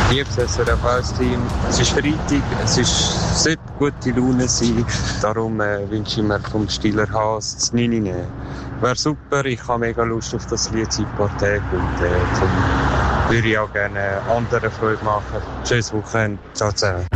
Liebes SRF-Team. Es ist Freitag, es sollte gute Laune sein. Darum wünsche ich mir vom Stiller Haas das 9 nehmen. Wäre super, ich habe mega Lust auf das Lied seit ein paar Tagen und würde ich auch gerne anderen Freude machen. Tschüss Wochenende, ciao zusammen.